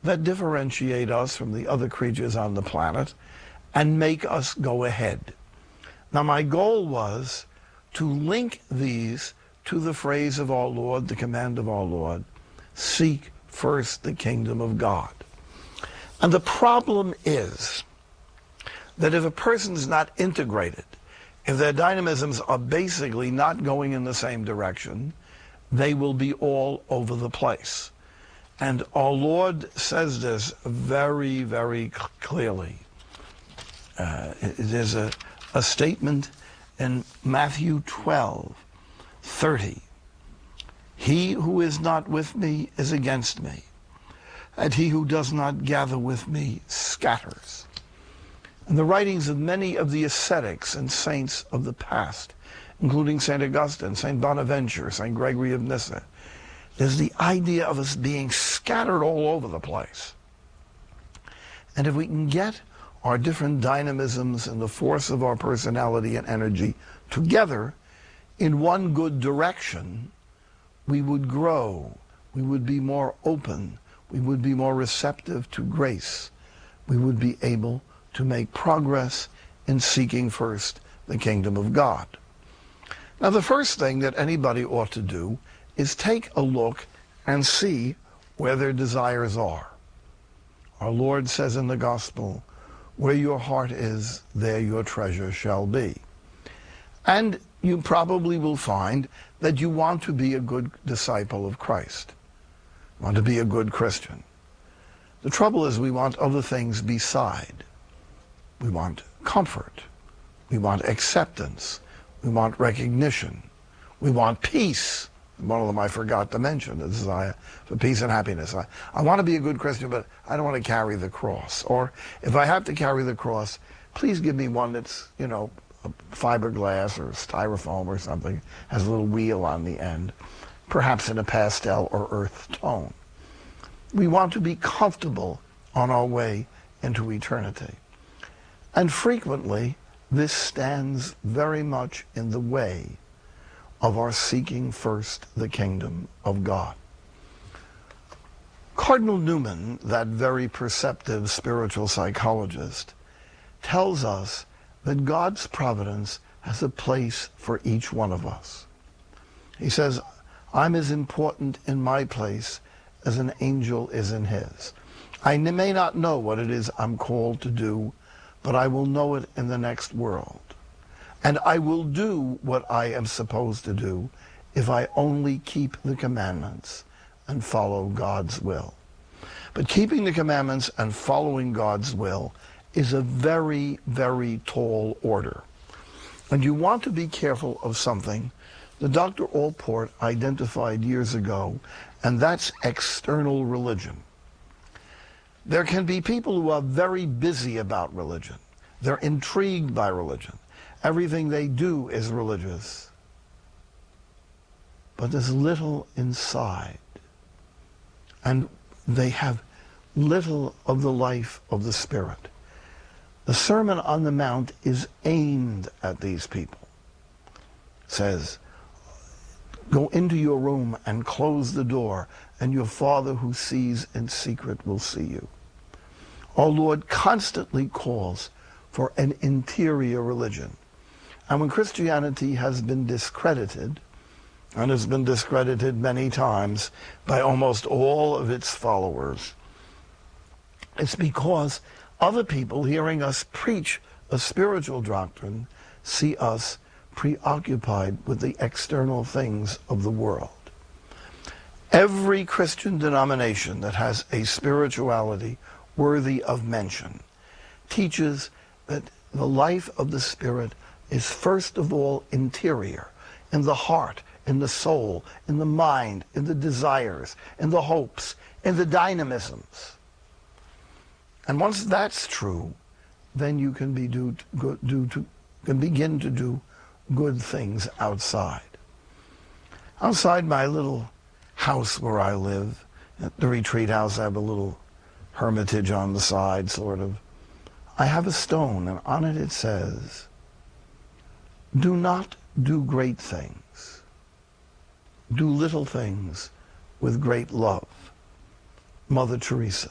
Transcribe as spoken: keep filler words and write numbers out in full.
that differentiate us from the other creatures on the planet and make us go ahead. Now, my goal was to link these to the phrase of our Lord, the command of our Lord, seek first the kingdom of God. And the problem is that if a person's not integrated, if their dynamisms are basically not going in the same direction, they will be all over the place. And our Lord says this very, very clearly. Uh, there's a, a statement in Matthew twelve, thirty. He who is not with me is against me, and he who does not gather with me scatters. In the writings of many of the ascetics and saints of the past, including Saint Augustine, Saint Bonaventure, Saint Gregory of Nyssa, there's the idea of us being scattered all over the place. And if we can get our different dynamisms and the force of our personality and energy together in one good direction, we would grow, we would be more open, we would be more receptive to grace, we would be able to make progress in seeking first the kingdom of God. Now, the first thing that anybody ought to do is take a look and see where their desires are. Our Lord says in the gospel, where your heart is, there your treasure shall be. And you probably will find that you want to be a good disciple of Christ, want to be a good Christian. The trouble is we want other things beside. We want comfort. We want acceptance. We want recognition. We want peace. One of them I forgot to mention, the desire for peace and happiness. I, I want to be a good Christian, but I don't want to carry the cross. Or if I have to carry the cross, please give me one that's, you know, fiberglass or styrofoam or something, has a little wheel on the end, perhaps in a pastel or earth tone. We want to be comfortable on our way into eternity. And frequently, this stands very much in the way of our seeking first the kingdom of God. Cardinal Newman, that very perceptive spiritual psychologist, tells us that God's providence has a place for each one of us. He says, I'm as important in my place as an angel is in his. I may not know what it is I'm called to do, but I will know it in the next world. And I will do what I am supposed to do if I only keep the commandments and follow God's will. But keeping the commandments and following God's will is a very, very tall order. And you want to be careful of something that Doctor Allport identified years ago, and that's external religion. There can be people who are very busy about religion. They're intrigued by religion. Everything they do is religious. But there's little inside. And they have little of the life of the Spirit. The Sermon on the Mount is aimed at these people. It says, go into your room and close the door, and your Father who sees in secret will see you. Our Lord constantly calls for an interior religion. And when Christianity has been discredited, and has been discredited many times by almost all of its followers, it's because other people hearing us preach a spiritual doctrine see us preoccupied with the external things of the world. Every Christian denomination that has a spirituality worthy of mention teaches that the life of the Spirit is first of all interior, in the heart, in the soul, in the mind, in the desires, in the hopes, in the dynamisms. And once that's true, then you can be do, do, do to, can begin to do good things outside. Outside my little house where I live, at the retreat house, I have a little hermitage on the side, sort of. I have a stone, and on it it says, do not do great things. Do little things with great love. Mother Teresa.